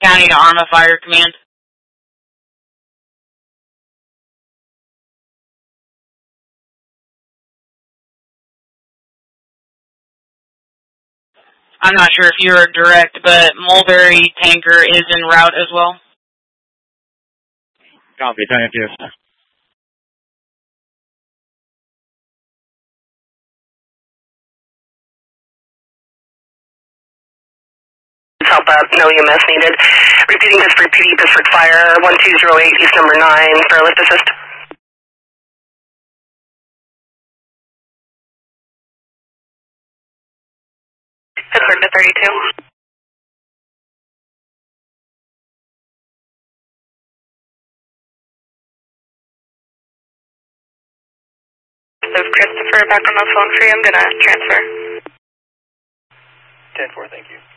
County to Arma Fire Command. I'm not sure if you're direct, but Mulberry Tanker is en route as well. Copy, thank you. Help up, no EMS needed. Repeating Pittsburgh PD, Pittsburgh Fire, 1208, East number 9, for a lift assist. Pittsburgh to 32. So Christopher back on the phone for you, I'm going to transfer. 10-4, thank you.